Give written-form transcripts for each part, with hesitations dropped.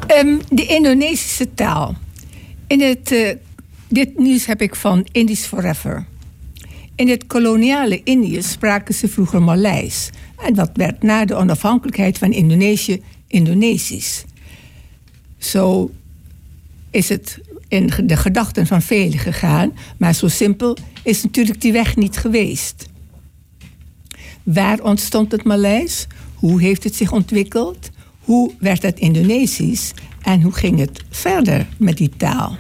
De Indonesische taal. Dit nieuws heb ik van Indisch Forever. In het koloniale Indië spraken ze vroeger Maleis. En dat werd na de onafhankelijkheid van Indonesië Indonesisch. Zo is het in de gedachten van velen gegaan. Maar zo simpel is natuurlijk die weg niet geweest. Waar ontstond het Maleis? Hoe heeft het zich ontwikkeld? Hoe werd het Indonesisch? En hoe ging het verder met die taal?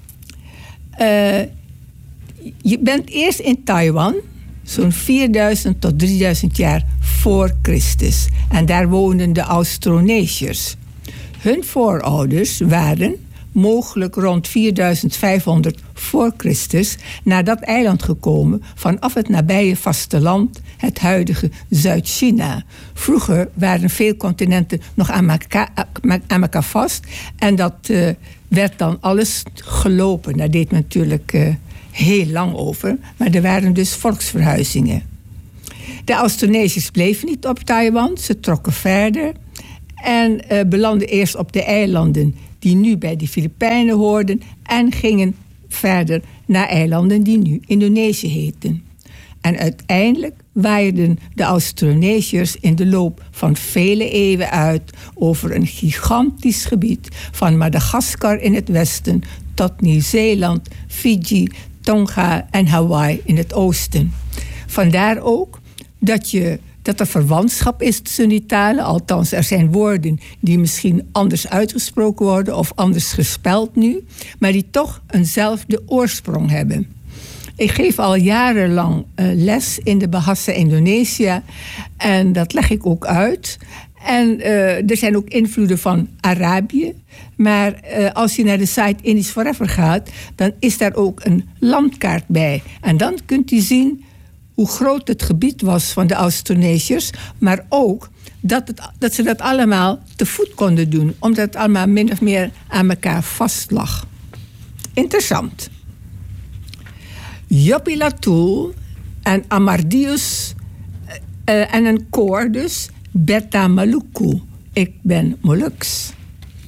Je bent eerst in Taiwan, zo'n 4000 tot 3000 jaar voor Christus. En daar woonden de Austronesiërs. Hun voorouders waren mogelijk rond 4500 voor Christus naar dat eiland gekomen vanaf het nabije vasteland, het huidige Zuid-China. Vroeger waren veel continenten nog aan elkaar vast en dat werd dan alles gelopen. Daar deed men natuurlijk heel lang over, maar er waren dus volksverhuizingen. De Austronesiërs bleven niet op Taiwan, ze trokken verder en belanden eerst op de eilanden die nu bij de Filipijnen hoorden en gingen verder naar eilanden die nu Indonesië heten. En uiteindelijk waaiden de Austronesiërs in de loop van vele eeuwen uit over een gigantisch gebied van Madagaskar in het westen tot Nieuw-Zeeland, Fiji, Tonga en Hawaii in het oosten. Vandaar ook dat er verwantschap is tussen die talen. Althans, er zijn woorden die misschien anders uitgesproken worden of anders gespeld nu, maar die toch eenzelfde oorsprong hebben. Ik geef al jarenlang les in de Bahasa Indonesia en dat leg ik ook uit. En er zijn ook invloeden van Arabië. Maar als je naar de site Indisch Forever gaat, dan is daar ook een landkaart bij. En dan kunt u zien hoe groot het gebied was van de Austronesiërs, maar ook dat ze dat allemaal te voet konden doen, omdat het allemaal min of meer aan elkaar vast lag. Interessant. Joppie Latoul en Amardius en een koor dus, Beta Maluku. Ik ben Moluks.